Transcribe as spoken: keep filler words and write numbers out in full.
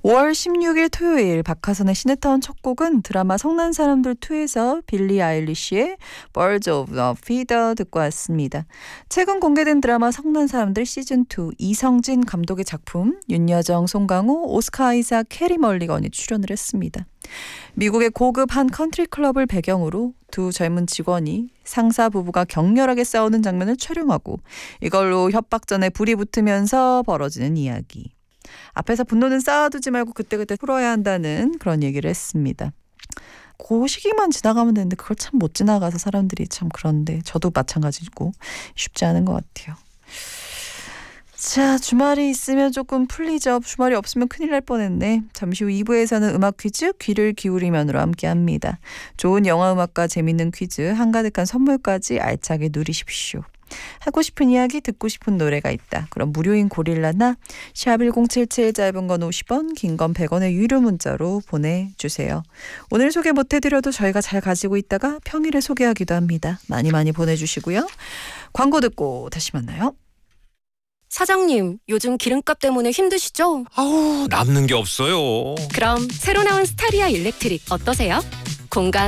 오월 십육일 토요일 박하선의 시네타운 첫 곡은 드라마 성난 사람들 이에서 빌리 아일리시의 Birds of a Feather 듣고 왔습니다. 최근 공개된 드라마 성난 사람들 시즌이 이성진 감독의 작품, 윤여정, 송강호, 오스카 아이작, 캐리 멀리건이 출연을 했습니다. 미국의 고급 한 컨트리 클럽을 배경으로 두 젊은 직원이 상사 부부가 격렬하게 싸우는 장면을 촬영하고 이걸로 협박전에 불이 붙으면서 벌어지는 이야기. 앞에서 분노는 쌓아두지 말고 그때그때 풀어야 한다는 그런 얘기를 했습니다. 그 시기만 지나가면 되는데 그걸 참 못 지나가서 사람들이 참 그런데 저도 마찬가지고 쉽지 않은 것 같아요. 자, 주말이 있으면 조금 풀리죠. 주말이 없으면 큰일 날 뻔했네. 잠시 후 이 부에서는 음악 퀴즈 귀를 기울이면으로 함께합니다. 좋은 영화 음악과 재밌는 퀴즈, 한가득한 선물까지 알차게 누리십시오. 하고 싶은 이야기, 듣고 싶은 노래가 있다. 그럼 무료인 고릴라나 샵 일공칠칠, 짧은 건 오십 원, 긴 건 백 원의 유료 문자로 보내주세요. 오늘 소개 못해드려도 저희가 잘 가지고 있다가 평일에 소개하기도 합니다. 많이 많이 보내주시고요. 광고 듣고 다시 만나요. 사장님, 요즘 기름값 때문에 힘드시죠? 아우, 남는 게 없어요. 그럼 새로 나온 스타리아 일렉트릭 어떠세요? 공간